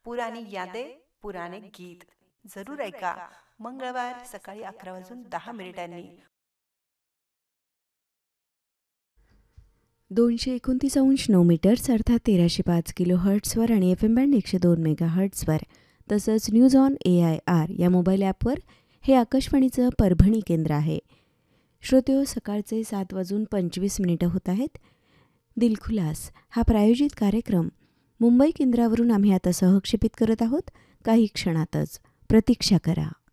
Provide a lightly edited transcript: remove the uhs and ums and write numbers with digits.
पुरानी यादे पुराणे गीत जरूर ऐका. मंगळवार सकाळी 11:10 229.9 मीटर्स अर्थात 1305 किलो हर्ट्सवर आणि FM बँड 102 मेगा हर्ट्सवर तसंच न्यूज ऑन AIR या मोबाईल ॲपवर हे आकाशवाणीचं परभणी केंद्र आहे. श्रोतेहो, सकाळचे 7:25 होत आहेत. दिलखुलास हा प्रायोजित कार्यक्रम मुंबई केंद्रावरून आम्ही आता सहक्षेपित करत आहोत. काही क्षणातच प्रतीक्षा करा.